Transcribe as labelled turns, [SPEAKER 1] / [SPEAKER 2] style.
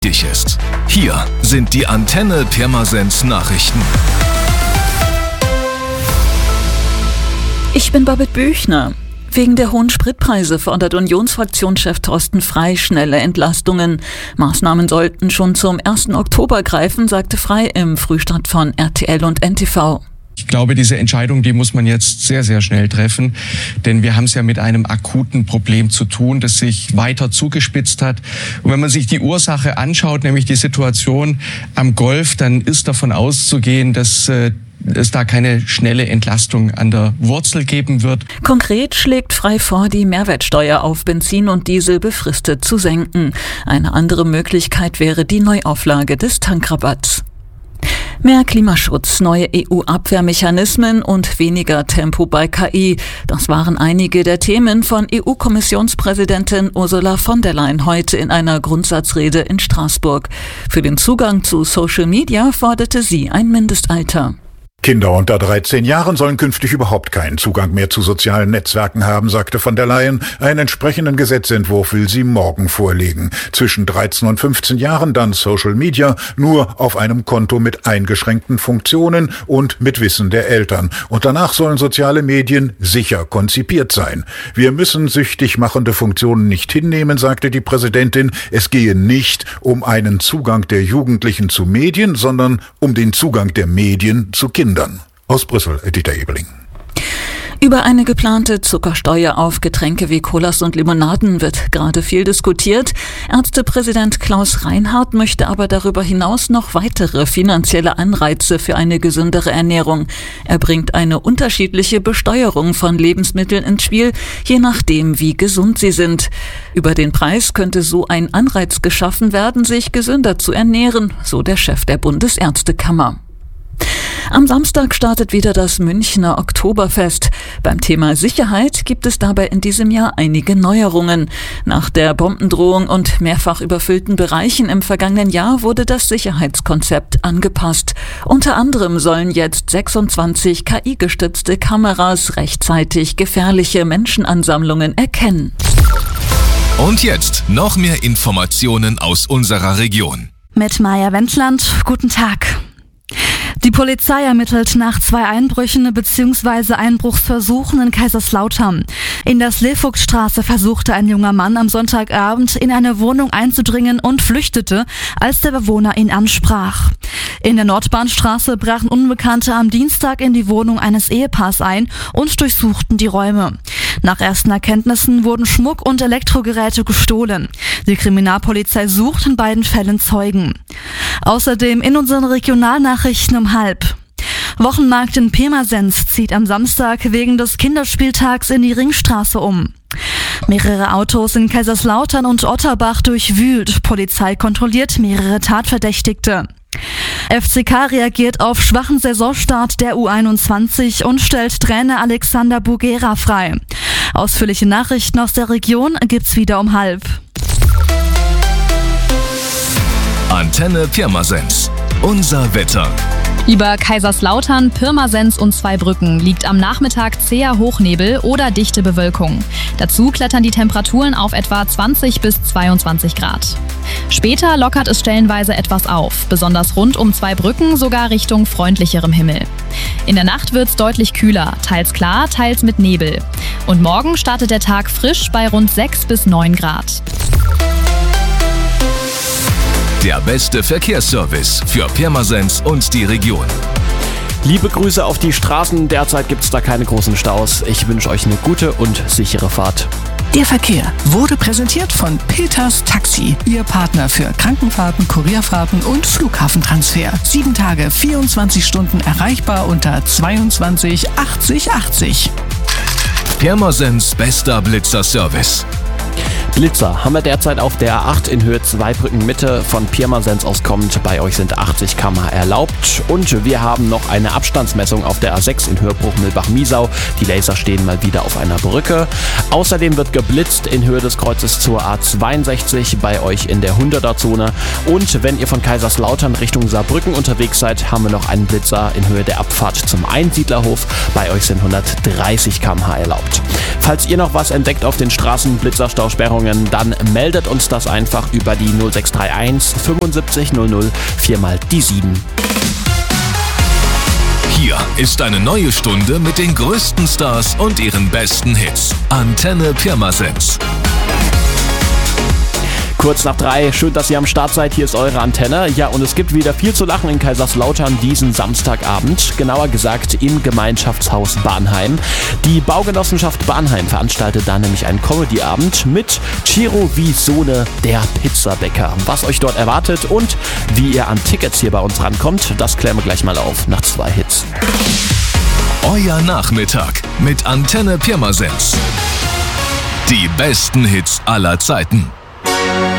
[SPEAKER 1] wichtig ist. Hier sind die Antenne Pirmasens Nachrichten.
[SPEAKER 2] Ich bin Babette Büchner. Wegen der hohen Spritpreise fordert Unionsfraktionschef Thorsten Frey schnelle Entlastungen. Maßnahmen sollten schon zum 1. Oktober greifen, sagte Frey im Frühstart von RTL und NTV.
[SPEAKER 3] Ich glaube, diese Entscheidung, die muss man jetzt sehr, sehr schnell treffen, denn wir haben es ja mit einem akuten Problem zu tun, das sich weiter zugespitzt hat. Und wenn man sich die Ursache anschaut, nämlich die Situation am Golf, dann ist davon auszugehen, dass es da keine schnelle Entlastung an der Wurzel geben wird.
[SPEAKER 2] Konkret schlägt Frey vor, die Mehrwertsteuer auf Benzin und Diesel befristet zu senken. Eine andere Möglichkeit wäre die Neuauflage des Tankrabatts. Mehr Klimaschutz, neue EU-Abwehrmechanismen und weniger Tempo bei KI. Das waren einige der Themen von EU-Kommissionspräsidentin Ursula von der Leyen heute in einer Grundsatzrede in Straßburg. Für den Zugang zu Social Media forderte sie ein Mindestalter.
[SPEAKER 4] Kinder unter 13 Jahren sollen künftig überhaupt keinen Zugang mehr zu sozialen Netzwerken haben, sagte von der Leyen. Einen entsprechenden Gesetzentwurf will sie morgen vorlegen. Zwischen 13 und 15 Jahren dann Social Media, nur auf einem Konto mit eingeschränkten Funktionen und mit Wissen der Eltern. Und danach sollen soziale Medien sicher konzipiert sein. Wir müssen süchtig machende Funktionen nicht hinnehmen, sagte die Präsidentin. Es gehe nicht um einen Zugang der Jugendlichen zu Medien, sondern um den Zugang der Medien zu Kindern. Aus Brüssel, Dieter Ebeling.
[SPEAKER 2] Über eine geplante Zuckersteuer auf Getränke wie Colas und Limonaden wird gerade viel diskutiert. Ärztepräsident Klaus Reinhardt möchte aber darüber hinaus noch weitere finanzielle Anreize für eine gesündere Ernährung. Er bringt eine unterschiedliche Besteuerung von Lebensmitteln ins Spiel, je nachdem, wie gesund sie sind. Über den Preis könnte so ein Anreiz geschaffen werden, sich gesünder zu ernähren, so der Chef der Bundesärztekammer. Am Samstag startet wieder das Münchner Oktoberfest. Beim Thema Sicherheit gibt es dabei in diesem Jahr einige Neuerungen. Nach der Bombendrohung und mehrfach überfüllten Bereichen im vergangenen Jahr wurde das Sicherheitskonzept angepasst. Unter anderem sollen jetzt 26 KI-gestützte Kameras rechtzeitig gefährliche Menschenansammlungen erkennen.
[SPEAKER 1] Und jetzt noch mehr Informationen aus unserer Region.
[SPEAKER 5] Mit Maja Wendland, guten Tag. Die Polizei ermittelt nach 2 Einbrüchen bzw. Einbruchsversuchen in Kaiserslautern. In der Slevogsstraße versuchte ein junger Mann am Sonntagabend in eine Wohnung einzudringen und flüchtete, als der Bewohner ihn ansprach. In der Nordbahnstraße brachen Unbekannte am Dienstag in die Wohnung eines Ehepaars ein und durchsuchten die Räume. Nach ersten Erkenntnissen wurden Schmuck und Elektrogeräte gestohlen. Die Kriminalpolizei sucht in beiden Fällen Zeugen. Außerdem in unseren Regionalnachrichten um 12:30. Wochenmarkt in Pirmasens zieht am Samstag wegen des Kinderspieltags in die Ringstraße um. Mehrere Autos in Kaiserslautern und Otterbach durchwühlt. Polizei kontrolliert mehrere Tatverdächtigte. FCK reagiert auf schwachen Saisonstart der U21 und stellt Trainer Alexander Bugera frei. Ausführliche Nachrichten aus der Region gibt's wieder um 12:30.
[SPEAKER 1] Antenne Pirmasens. Unser Wetter.
[SPEAKER 6] Über Kaiserslautern, Pirmasens und Zweibrücken liegt am Nachmittag zäher Hochnebel oder dichte Bewölkung. Dazu klettern die Temperaturen auf etwa 20 bis 22 Grad. Später lockert es stellenweise etwas auf, besonders rund um Zweibrücken sogar Richtung freundlicherem Himmel. In der Nacht wird's deutlich kühler, teils klar, teils mit Nebel. Und morgen startet der Tag frisch bei rund 6 bis 9 Grad.
[SPEAKER 1] Der beste Verkehrsservice für Pirmasens und die Region.
[SPEAKER 7] Liebe Grüße auf die Straßen, derzeit gibt es da keine großen Staus. Ich wünsche euch eine gute und sichere Fahrt.
[SPEAKER 8] Der Verkehr wurde präsentiert von Peters Taxi, Ihr Partner für Krankenfahrten, Kurierfahrten und Flughafentransfer. 7 Tage, 24 Stunden erreichbar unter 22 80 80.
[SPEAKER 1] Pirmasens bester Blitzerservice.
[SPEAKER 7] Blitzer haben wir derzeit auf der A8 in Höhe Zweibrücken Mitte von Pirmasens aus kommend. Bei euch sind 80 km/h erlaubt. Und wir haben noch eine Abstandsmessung auf der A6 in Höhe Bruchmühlbach-Miesau. Die Laser stehen mal wieder auf einer Brücke. Außerdem wird geblitzt in Höhe des Kreuzes zur A62 bei euch in der 100er-Zone. Und wenn ihr von Kaiserslautern Richtung Saarbrücken unterwegs seid, haben wir noch einen Blitzer in Höhe der Abfahrt zum Einsiedlerhof. Bei euch sind 130 km/h erlaubt. Falls ihr noch was entdeckt auf den Straßen, Blitzerstausperrungen Störungen, dann meldet uns das einfach über die 0631 75 00 4 mal die 7.
[SPEAKER 1] Hier ist eine neue Stunde mit den größten Stars und ihren besten Hits. Antenne Pirmasens.
[SPEAKER 7] Kurz nach 3, schön, dass ihr am Start seid, hier ist eure Antenne. Ja, und es gibt wieder viel zu lachen in Kaiserslautern diesen Samstagabend, genauer gesagt im Gemeinschaftshaus Barnheim. Die Baugenossenschaft Barnheim veranstaltet da nämlich einen Comedy-Abend mit Ciro Visone, der Pizzabäcker. Was euch dort erwartet und wie ihr an Tickets hier bei uns rankommt, das klären wir gleich mal auf nach 2 Hits.
[SPEAKER 1] Euer Nachmittag mit Antenne Pirmasens. Die besten Hits aller Zeiten.